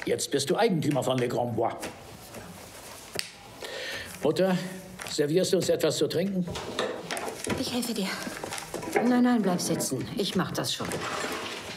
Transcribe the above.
Jetzt bist du Eigentümer von Le Grand Bois. Mutter, servierst du uns etwas zu trinken? Ich helfe dir. Nein, nein, bleib sitzen. Ich mach das schon.